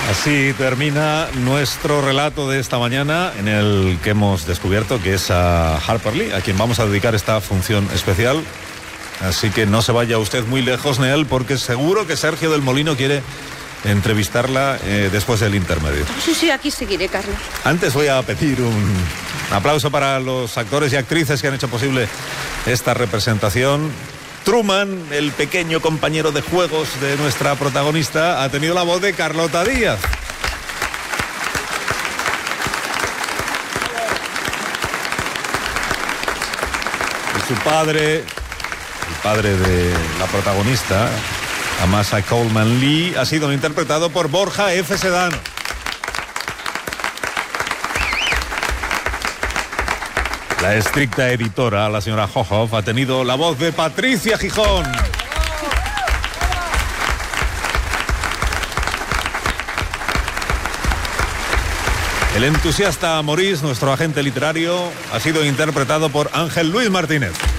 Así termina nuestro relato de esta mañana, en el que hemos descubierto que es a Harper Lee a quien vamos a dedicar esta función especial. Así que no se vaya usted muy lejos, Neel, porque seguro que Sergio del Molino quiere entrevistarla después del intermedio. Sí, aquí seguiré, Carlos. Antes voy a pedir un aplauso para los actores y actrices que han hecho posible esta representación. Truman, el pequeño compañero de juegos de nuestra protagonista, ha tenido la voz de Carlota Díaz. Y su padre, el padre de la protagonista, Amasa Coleman Lee, ha sido interpretado por Borja F. Sedano. La estricta editora, la señora Hohoff, ha tenido la voz de Patricia Gijón. El entusiasta Maurice, nuestro agente literario, ha sido interpretado por Ángel Luis Martínez.